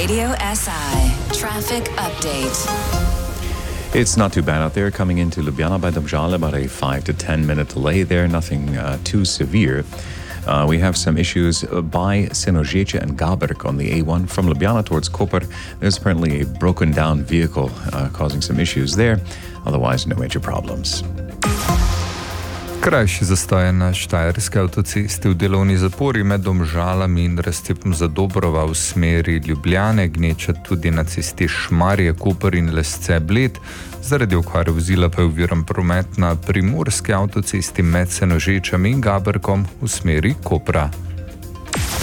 Radio SI Traffic Update. It's not too bad out there coming into Ljubljana by Domžale, about a 5 to 10 minute delay there, nothing too severe. We have some issues by Senožeče and Gaberk on the A1 from Ljubljana towards Koper. There's apparently a broken down vehicle causing some issues there. Otherwise, no major problems. Krajši zastoj na Štajerski avtocesti v delovni zapori med Domžalami in razcepom Zadobrova v smeri Ljubljane, gneča tudi na cesti Šmarje, Koper in Lesce-Bled. Zaradi okvare vozila pa je oviran promet na Primorski avtocesti med Senožečami in Gaberkom v smeri Kopra.